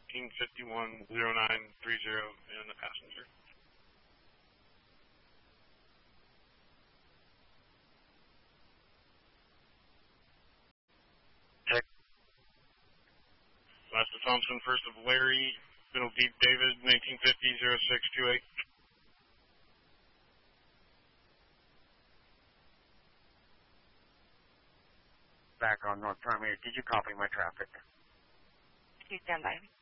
1951-0930 and the passenger. Check. Last of Thompson, first of Larry, middle deep David, 1950-0628. Back on North Primary. Did you copy my traffic? You stand by.